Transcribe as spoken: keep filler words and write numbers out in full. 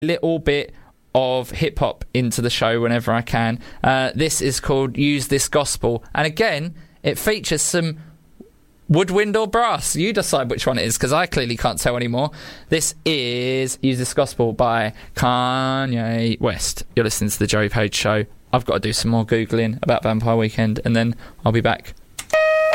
little bit of hip-hop into the show whenever I can. Uh, this is called Use This Gospel, and again it features some woodwind or brass. You decide which one it is, because I clearly can't tell anymore. This is Use This Gospel by Kanye West. You're listening to the Joey Page Show. I've got to do some more Googling about Vampire Weekend, and then I'll be back